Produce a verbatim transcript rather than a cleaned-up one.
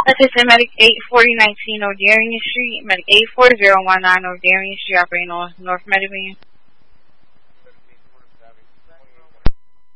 Assistant Medic eight forty nineteen O'Darian Street, Medic eight four zero one nine O'Darian Street, operating on North Mediterranean.